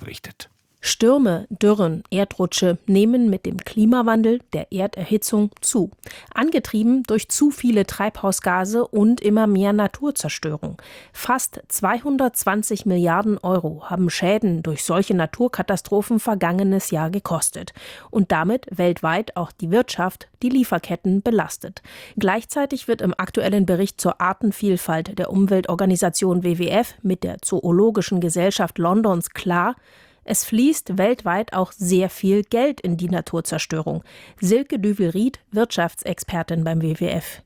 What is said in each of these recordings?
berichtet. Stürme, Dürren, Erdrutsche nehmen mit dem Klimawandel, der Erderhitzung zu. Angetrieben durch zu viele Treibhausgase und immer mehr Naturzerstörung. Fast 220 Milliarden Euro haben Schäden durch solche Naturkatastrophen vergangenes Jahr gekostet. Und damit weltweit auch die Wirtschaft, die Lieferketten belastet. Gleichzeitig wird im aktuellen Bericht zur Artenvielfalt der Umweltorganisation WWF mit der Zoologischen Gesellschaft Londons klar, es fließt weltweit auch sehr viel Geld in die Naturzerstörung. Silke Düvel-Ried, Wirtschaftsexpertin beim WWF.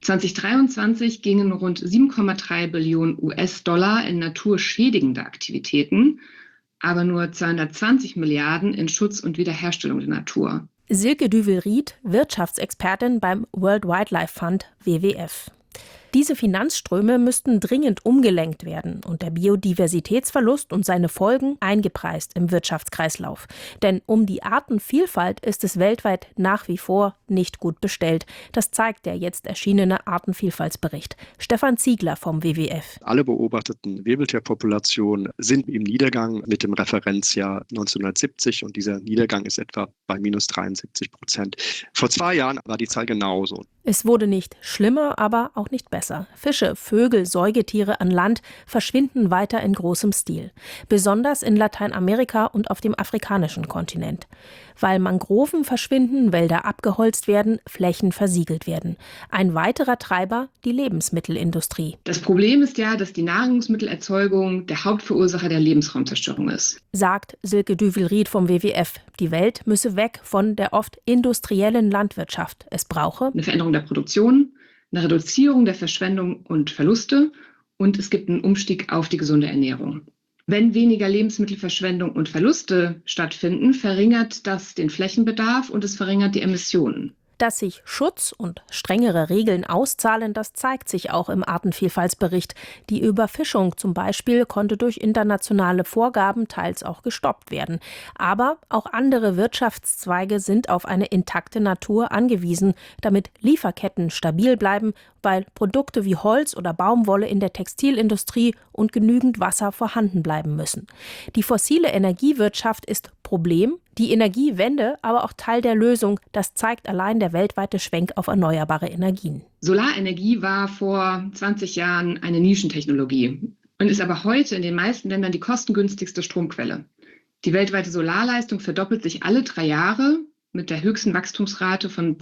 2023 gingen rund 7,3 Billionen US-Dollar in naturschädigende Aktivitäten, aber nur 220 Milliarden in Schutz und Wiederherstellung der Natur. Silke Düvel-Ried, Wirtschaftsexpertin beim World Wildlife Fund WWF. Diese Finanzströme müssten dringend umgelenkt werden und der Biodiversitätsverlust und seine Folgen eingepreist im Wirtschaftskreislauf. Denn um die Artenvielfalt ist es weltweit nach wie vor nicht gut bestellt. Das zeigt der jetzt erschienene Artenvielfaltsbericht. Stefan Ziegler vom WWF. Alle beobachteten Wirbeltierpopulationen sind im Niedergang mit dem Referenzjahr 1970 und dieser Niedergang ist etwa bei minus 73%. Vor 2 Jahren war die Zahl genauso. Es wurde nicht schlimmer, aber auch nicht besser. Fische, Vögel, Säugetiere an Land verschwinden weiter in großem Stil. Besonders in Lateinamerika und auf dem afrikanischen Kontinent. Weil Mangroven verschwinden, Wälder abgeholzt werden, Flächen versiegelt werden. Ein weiterer Treiber, die Lebensmittelindustrie. Das Problem ist ja, dass die Nahrungsmittelerzeugung der Hauptverursacher der Lebensraumzerstörung ist. Sagt Silke Düvel-Ried vom WWF. Die Welt müsse weg von der oft industriellen Landwirtschaft. Es brauche eine Veränderung der Produktion, eine Reduzierung der Verschwendung und Verluste und es gibt einen Umstieg auf die gesunde Ernährung. Wenn weniger Lebensmittelverschwendung und Verluste stattfinden, verringert das den Flächenbedarf und es verringert die Emissionen. Dass sich Schutz und strengere Regeln auszahlen, das zeigt sich auch im Artenvielfaltsbericht. Die Überfischung zum Beispiel konnte durch internationale Vorgaben teils auch gestoppt werden. Aber auch andere Wirtschaftszweige sind auf eine intakte Natur angewiesen, damit Lieferketten stabil bleiben, weil Produkte wie Holz oder Baumwolle in der Textilindustrie und genügend Wasser vorhanden bleiben müssen. Die fossile Energiewirtschaft ist Problem, die Energiewende aber auch Teil der Lösung. Das zeigt allein der weltweite Schwenk auf erneuerbare Energien. Solarenergie war vor 20 Jahren eine Nischentechnologie und ist aber heute in den meisten Ländern die kostengünstigste Stromquelle. Die weltweite Solarleistung verdoppelt sich alle 3 Jahre mit der höchsten Wachstumsrate von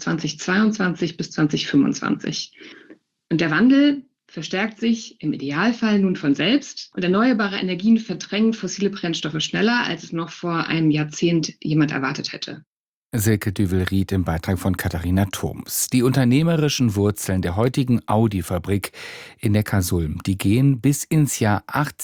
2022 bis 2025. Und der Wandel verstärkt sich im Idealfall nun von selbst und erneuerbare Energien verdrängen fossile Brennstoffe schneller, als es noch vor einem Jahrzehnt jemand erwartet hätte. Silke Düvel-Ried im Beitrag von Katharina Thoms. Die unternehmerischen Wurzeln der heutigen Audi-Fabrik in Neckarsulm, die gehen bis ins Jahr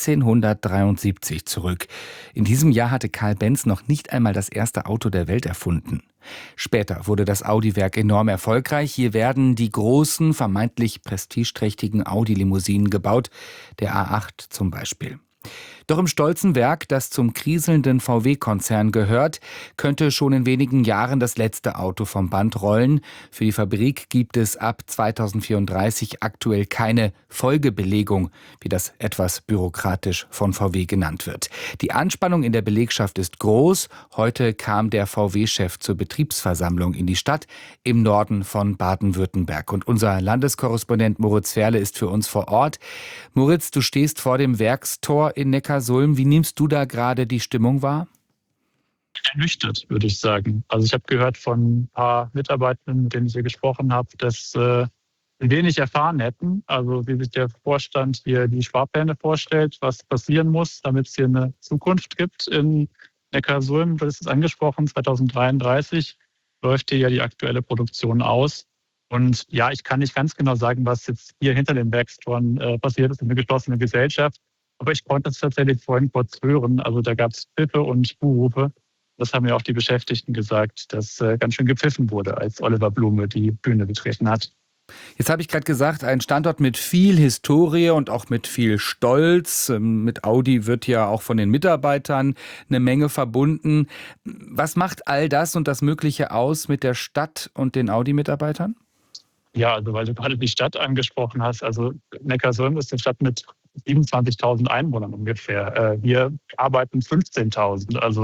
1873 zurück. In diesem Jahr hatte Karl Benz noch nicht einmal das erste Auto der Welt erfunden. Später wurde das Audi-Werk enorm erfolgreich. Hier werden die großen, vermeintlich prestigeträchtigen Audi-Limousinen gebaut, der A8 zum Beispiel. Doch im stolzen Werk, das zum kriselnden VW-Konzern gehört, könnte schon in wenigen Jahren das letzte Auto vom Band rollen. Für die Fabrik gibt es ab 2034 aktuell keine Folgebelegung, wie das etwas bürokratisch von VW genannt wird. Die Anspannung in der Belegschaft ist groß. Heute kam der VW-Chef zur Betriebsversammlung in die Stadt im Norden von Baden-Württemberg. Und unser Landeskorrespondent Moritz Ferle ist für uns vor Ort. Moritz, du stehst vor dem Werkstor in Neckarsulm. Wie nimmst du da gerade die Stimmung wahr? Ernüchtert, würde ich sagen. Also ich habe gehört von ein paar Mitarbeitern, mit denen ich hier gesprochen habe, dass sie wenig erfahren hätten. Also wie sich der Vorstand hier die Sparpläne vorstellt, was passieren muss, damit es hier eine Zukunft gibt in Neckarsulm. Das ist angesprochen, 2033 läuft hier ja die aktuelle Produktion aus. Und ja, ich kann nicht ganz genau sagen, was jetzt hier hinter den Werkstoren passiert ist, in der geschlossenen Gesellschaft. Aber ich konnte es tatsächlich vorhin kurz hören. Also da gab es Pfiffe und Buhrufe. Das haben ja auch die Beschäftigten gesagt, dass ganz schön gepfiffen wurde, als Oliver Blume die Bühne betreten hat. Jetzt habe ich gerade gesagt, ein Standort mit viel Historie und auch mit viel Stolz. Mit Audi wird ja auch von den Mitarbeitern eine Menge verbunden. Was macht all das und das Mögliche aus mit der Stadt und den Audi-Mitarbeitern? Ja, also weil du gerade die Stadt angesprochen hast. Also Neckarsulm ist eine Stadt mit 27.000 Einwohnern ungefähr. Hier arbeiten 15.000. Also